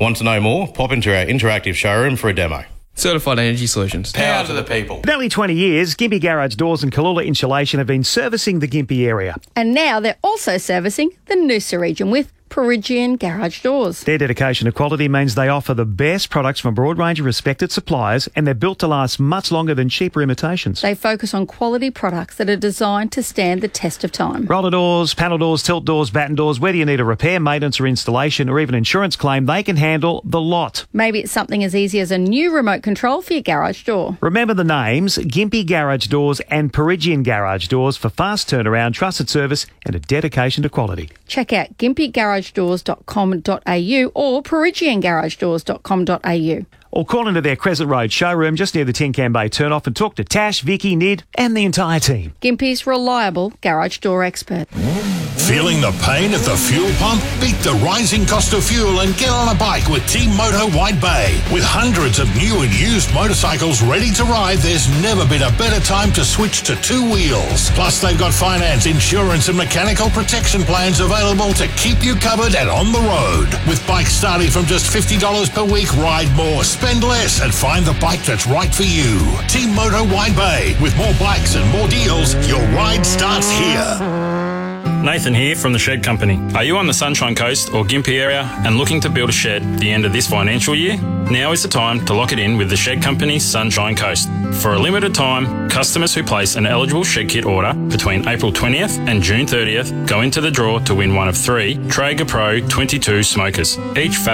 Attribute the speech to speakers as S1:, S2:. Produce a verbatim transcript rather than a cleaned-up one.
S1: Want to know more? Pop into our interactive showroom for a demo.
S2: Certified Energy Solutions.
S3: Power to the people.
S4: For nearly twenty years, Gympie Garage Doors and Kalula Insulation have been servicing the Gympie area.
S5: And now they're also servicing the Noosa region with Peregian Garage Doors.
S4: Their dedication to quality means they offer the best products from a broad range of respected suppliers, and they're built to last much longer than cheaper imitations.
S5: They focus on quality products that are designed to stand the test of time.
S4: Roller doors, panel doors, tilt doors, batten doors, whether you need a repair, maintenance or installation or even insurance claim, they can handle the lot.
S5: Maybe it's something as easy as a new remote control for your garage door.
S4: Remember the names, Gympie Garage Doors and Peregian Garage Doors for fast turnaround, trusted service and a dedication to quality.
S5: Check out gympie garage doors dot com dot a u or peregian garage doors dot com dot a u.
S4: Or call into their Crescent Road showroom just near the Tin Can Bay turnoff and talk to Tash, Vicky, Nid and the entire team.
S5: Gympie's reliable garage door expert.
S6: Feeling the pain at the fuel pump? Beat the rising cost of fuel and get on a bike with Team Moto White Bay. With hundreds of new and used motorcycles ready to ride, there's never been a better time to switch to two wheels. Plus, they've got finance, insurance and mechanical protection plans available to keep you covered and on the road. With bikes starting from just fifty dollars per week, ride more, spend less and find the bike that's right for you. Team Moto White Bay. With more bikes and more deals, your ride starts here.
S7: Nathan here from the Shed Company. Are you on the Sunshine Coast or Gympie area and looking to build a shed at the end of this financial year? Now is the time to lock it in with the Shed Company's Sunshine Coast. For a limited time, customers who place an eligible shed kit order between April twentieth and June thirtieth go into the draw to win one of three Traeger Pro twenty-two smokers. Each